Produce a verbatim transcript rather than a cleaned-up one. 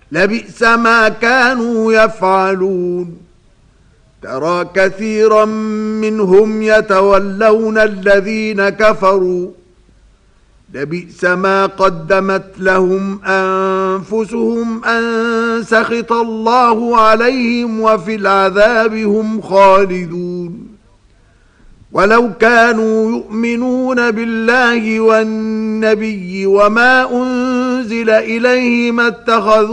لبئس ما كانوا يفعلون ترى كثيرا منهم يتولون الذين كفروا لبئس ما قدمت لهم أنفسهم أن سخط الله عليهم وفي العذاب هم خالدون ولو كانوا يؤمنون بالله والنبي وما أنزل إليه ما اتخذوا